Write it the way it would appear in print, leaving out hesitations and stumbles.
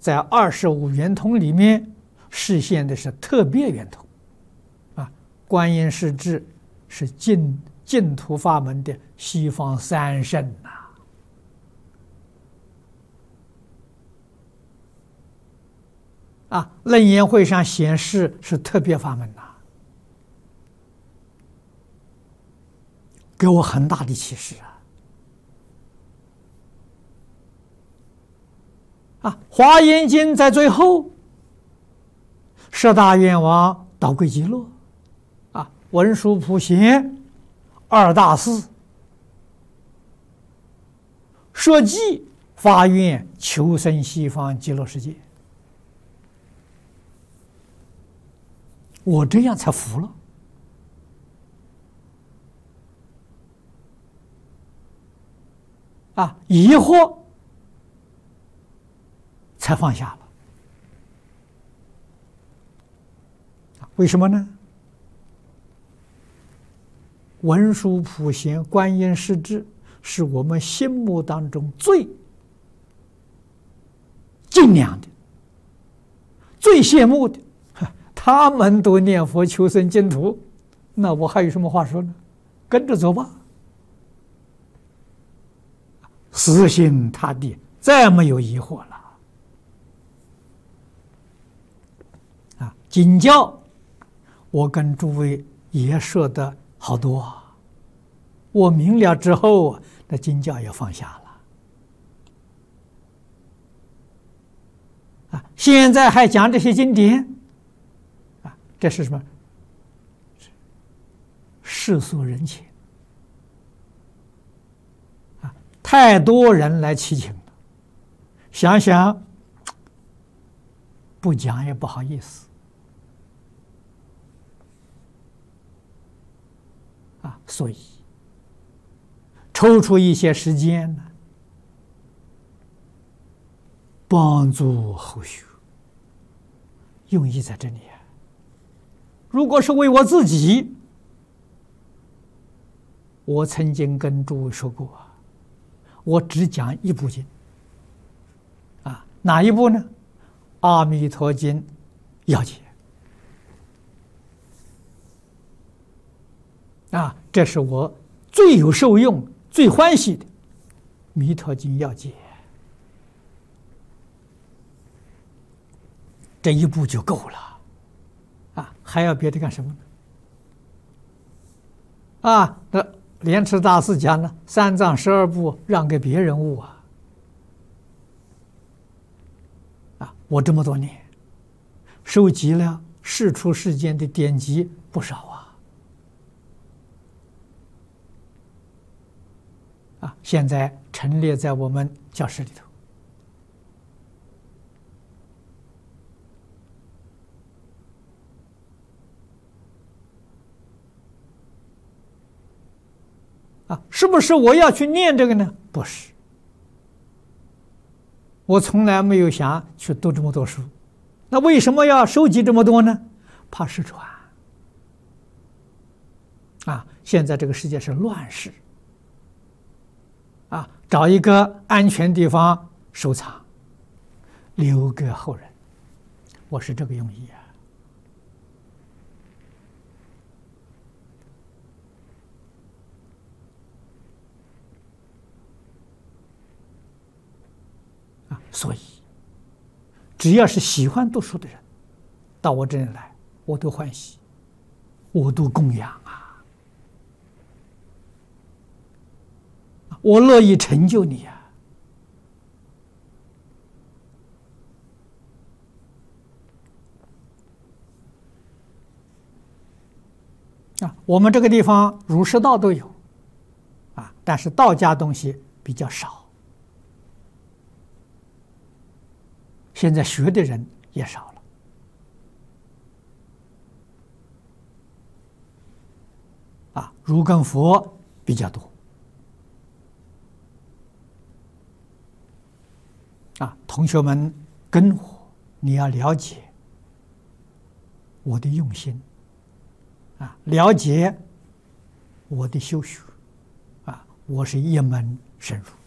在25圆通里面实现的是特别圆通，观音势至是净土法门的西方三圣楞严会上显示是特别法门给我很大的启示华严经在最后，十大愿王导归极乐文殊普贤二大士说偈发愿求生西方极乐世界，我这样才服了疑惑才放下了。为什么呢？文殊普贤观音势至是我们心目当中最敬仰的、最羡慕的，他们都念佛求生净土，那我还有什么话说呢？跟着走吧，死心塌地，再没有疑惑了。经教我跟诸位也说的好多我明了之后，那经教也放下了现在还讲这些经典这是什么？世俗人情太多人来祈请了，想想不讲也不好意思所以抽出一些时间呢，帮助后续，用意在这里如果是为我自己，我曾经跟诸位说过我只讲一部经哪一部呢？阿弥陀经要解这是我最有受用、最欢喜的弥陀经要解，这一部就够了还要别的干什么呢？那莲池大师讲呢，三藏12部让给别人悟我这么多年收集了世出世间的典籍不少现在陈列在我们教室里头是不是我要去念这个呢？不是，我从来没有想去读这么多书。那为什么要收集这么多呢？怕失传现在这个世界是乱世找一个安全地方收藏，留给后人，我是这个用意所以只要是喜欢读书的人到我这里来，我都欢喜，我都供养我乐意成就你我们这个地方儒释道都有但是道家东西比较少，现在学的人也少了儒跟佛比较多同学们跟我，你要了解我的用心了解我的修学我是一门深入。